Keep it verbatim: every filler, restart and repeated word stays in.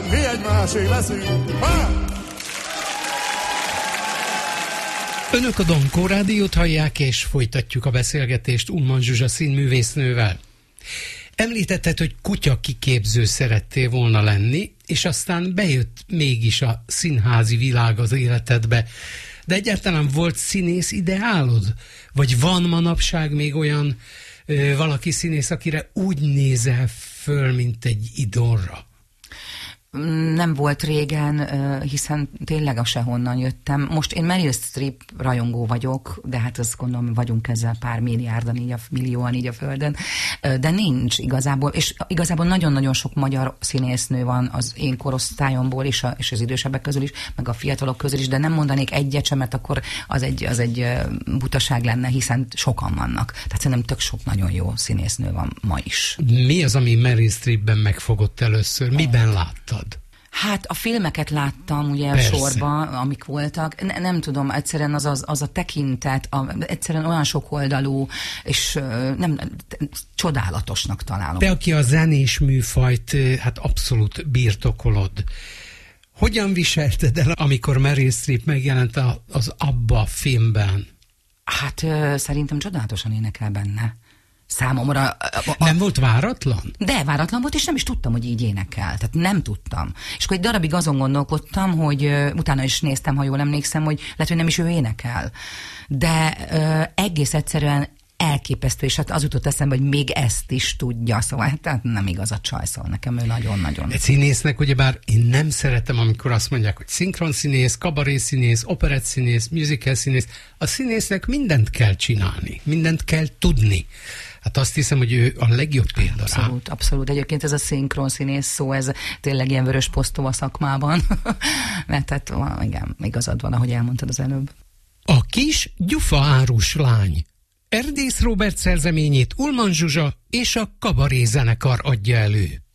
mi egymásé leszünk. Ha! Önök a Dankó Rádiót hallják, és folytatjuk a beszélgetést Ullmann Zsuzsa színművésznővel. Említetted, hogy kutya kiképző szerettél volna lenni, és aztán bejött mégis a színházi világ az életedbe. De egyáltalán volt színész ideálod? Vagy van manapság még olyan ö, valaki színész, akire úgy nézel föl, mint egy idolra? Nem volt régen, hiszen tényleg a sehonnan jöttem. Most én Meryl Streep rajongó vagyok, de hát azt gondolom, vagyunk ezzel pár milliárdan, így a, millióan így a földön, de nincs igazából, és igazából nagyon-nagyon sok magyar színésznő van az én korosztályomból is, a, és az idősebbek közül is, meg a fiatalok közül is, de nem mondanék egyet sem, mert akkor az egy, az egy butaság lenne, hiszen sokan vannak. Tehát szerintem tök sok nagyon jó színésznő van ma is. Mi az, ami Meryl Streepben megfogott először? Miben láttad? Hát a filmeket láttam ugye Persze. sorban, amik voltak. Ne, nem tudom, egyszerűen az, az, az a tekintet, a, egyszerűen olyan sokoldalú, és nem, csodálatosnak találom. Te, aki a zenés műfajt hát abszolút birtokolod, hogyan viselted el, amikor Meryl Streep megjelent az Abba filmben? Hát szerintem csodálatosan énekel benne. Számomra... A, a, nem volt váratlan? De váratlan volt, és nem is tudtam, hogy így énekel. Tehát nem tudtam. És akkor egy darabig azon gondolkodtam, hogy uh, utána is néztem, ha jól emlékszem, hogy lehet, hogy nem is ő énekel. De uh, egész egyszerűen elképesztő, és hát az jutott eszembe, hogy még ezt is tudja, szóval tehát nem igaz a csaj, szóval nekem ő nagyon-nagyon... Egy színésznek ugyebár én nem szeretem, amikor azt mondják, hogy szinkronszínész, kabarészínész, operettszínész, musical színész. A színésznek mindent kell csinálni, mindent kell tudni. Hát azt hiszem, hogy ő a legjobb példa. Abszolút, abszolút. Egyébként ez a szinkron színész szó, ez tényleg ilyen vörös posztó a szakmában. Mert hát igen, igazad van, ahogy elmondtad az előbb. A kis gyufa árus lány. Erdész Róbert szerzeményét Ullmann Zsuzsa és a Kabaré zenekar adja elő.